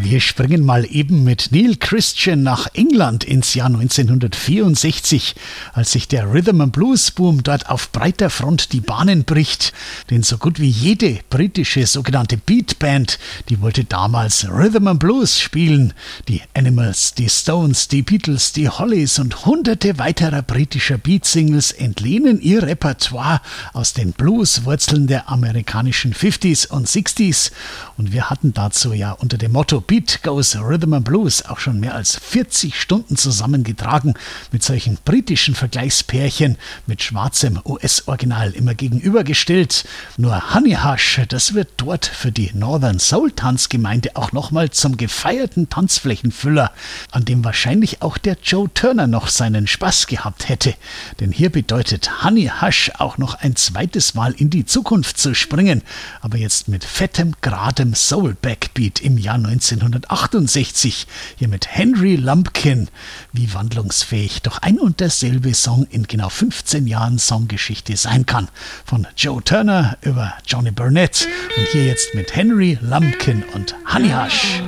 Wir springen mal eben mit Neil Christian nach England ins Jahr 1964, als sich der Rhythm and Blues Boom dort auf breiter Front die Bahnen bricht. Denn so gut wie jede britische sogenannte Beatband, die wollte damals Rhythm and Blues spielen. Die Animals, die Stones, die Beatles, die Hollies und hunderte weiterer britischer Beat-Singles entlehnen ihr Repertoire aus den Blues-Wurzeln der amerikanischen 50s und 60s. Und wir hatten dazu ja unter dem Motto Beat Goes Rhythm and Blues auch schon mehr als 40 Stunden zusammengetragen mit solchen britischen Vergleichspärchen mit schwarzem US-Original immer gegenübergestellt. Nur Honey Hush, das wird dort für die Northern Soul Tanzgemeinde auch nochmal zum gefeierten Tanzflächenfüller, an dem wahrscheinlich auch der Joe Turner noch seinen Spaß gehabt hätte. Denn hier bedeutet Honey Hush auch noch ein zweites Mal in die Zukunft zu springen, aber jetzt mit fettem, geradem Soul-Backbeat im Jahr 1968, hier mit Henry Lumpkin. Wie wandlungsfähig doch ein und derselbe Song in genau 15 Jahren Songgeschichte sein kann. Von Joe Turner über Johnny Burnett und hier jetzt mit Henry Lumpkin und Honey Hush.